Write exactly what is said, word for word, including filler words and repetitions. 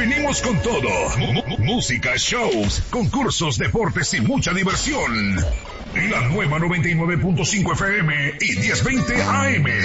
venimos con todo. M- m- música, shows, concursos, deportes y mucha diversión. Y la nueva noventa y nueve punto cinco F M y diez veinte A M.